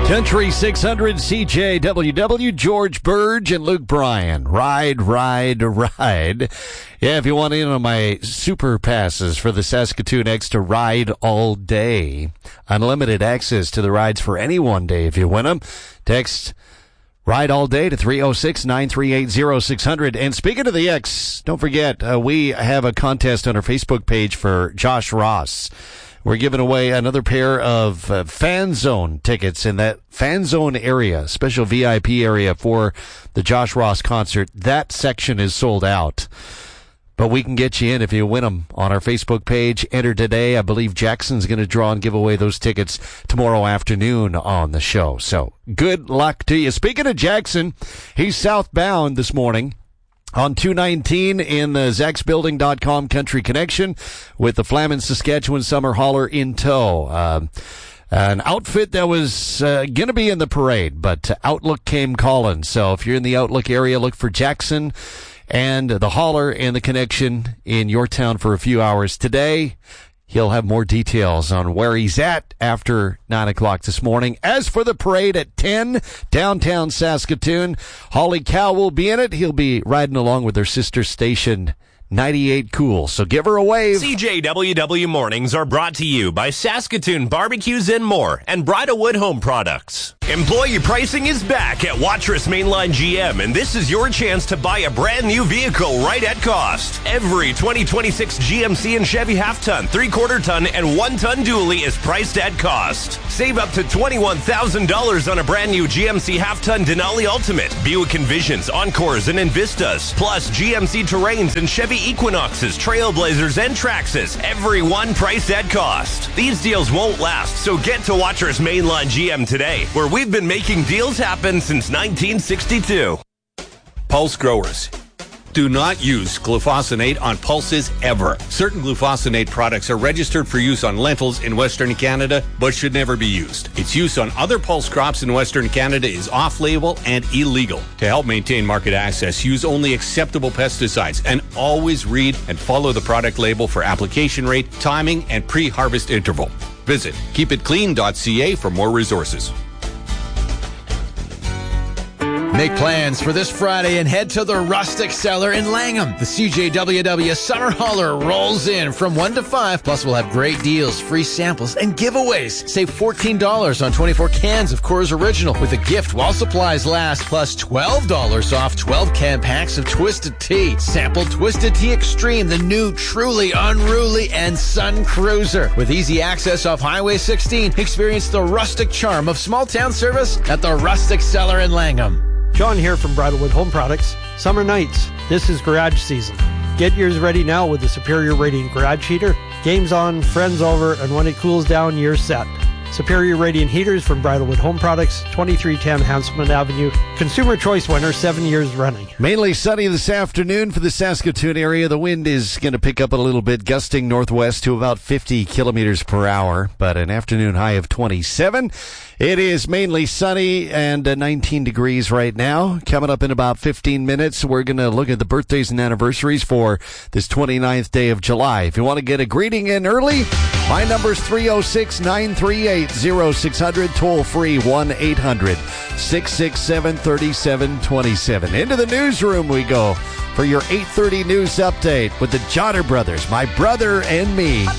Country 600 CJWW, George Burge and Luke Bryan. Ride. Yeah, if you want in on my super passes for the Saskatoon X to ride all day. Unlimited access to the rides for any one day if you win them. Text ride all day to 306-938-0600. And speaking of the X, don't forget, we have a contest on our Facebook page for Josh Ross. We're giving away another pair of Fan Zone tickets in that Fan Zone area, special VIP area for the Josh Ross concert. That section is sold out. But we can get you in if you win them on our Facebook page. Enter today. I believe Jackson's going to draw and give away those tickets tomorrow afternoon on the show. So good luck to you. Speaking of Jackson, he's southbound this morning on 219 in the ZachsBuilding.com Country Connection with the Flamin Saskatchewan Summer Hauler in tow. An outfit that was going to be in the parade, but Outlook came calling. So if you're in the Outlook area, look for Jackson and the Hauler and the Connection in your town for a few hours today. He'll have more details on where he's at after 9 o'clock this morning. As for the parade at 10, downtown Saskatoon, Holly Cow will be in it. He'll be riding along with her sister station 98 Cool. So give her a wave. CJWW Mornings are brought to you by Saskatoon Barbecues and More and Bridalwood Home Products. Employee pricing is back at Watrous Mainline GM, and this is your chance to buy a brand new vehicle right at cost. Every 2026 GMC and Chevy half-ton, 3/4 ton, and 1-ton dually is priced at cost. Save up to $21,000 on a brand new GMC half-ton Denali Ultimate, Buick Envisions, Encores, and Envistas, plus GMC Terrains and Chevy Equinoxes, Trailblazers, and Traxxas, every one priced at cost. These deals won't last, so get to Watrous Mainline GM today, where we've been making deals happen since 1962. Pulse growers, do not use glufosinate on pulses ever. Certain glufosinate products are registered for use on lentils in Western Canada, but should never be used. Its use on other pulse crops in Western Canada is off-label and illegal. To help maintain market access, use only acceptable pesticides and always read and follow the product label for application rate, timing, and pre-harvest interval. Visit keepitclean.ca for more resources. Make plans for this Friday and head to the Rustic Cellar in Langham. The CJWW Summer Hauler rolls in from 1 to 5. Plus, we'll have great deals, free samples, and giveaways. Save $14 on 24 cans of Coors Original with a gift while supplies last. Plus $12 off 12 can packs of Twisted Tea. Sample Twisted Tea Extreme, the new Truly Unruly and Sun Cruiser. With easy access off Highway 16, experience the rustic charm of small town service at the Rustic Cellar in Langham. John here from Bridalwood Home Products. Summer nights, this is garage season. Get yours ready now with the Superior Radiant Garage Heater. Game's on, friends over, and when it cools down, you're set. Superior Radiant Heaters from Bridalwood Home Products, 2310 Hanselman Avenue. Consumer Choice winner, 7 years running. Mainly sunny this afternoon for the Saskatoon area. The wind is going to pick up a little bit, gusting northwest to about 50 kilometers per hour, but an afternoon high of 27. It is mainly sunny and 19 degrees right now. Coming up in about 15 minutes, we're going to look at the birthdays and anniversaries for this 29th day of July. If you want to get a greeting in early, my number is 306-938-0600, toll free 1-800-667-3727. Into the newsroom we go for your 8:30 news update with the Jotter Brothers, My Brother and Me.